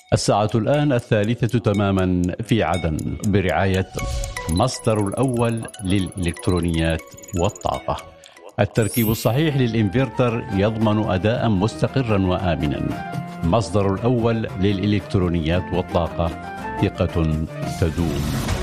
الساعة الآن 3 تماما في عدن برعاية مصدر الأول للإلكترونيات والطاقة. التركيب الصحيح للإنفرتر يضمن أداء مستقرا وآمنا. مصدر الأول للإلكترونيات والطاقة، ثقة تدوم.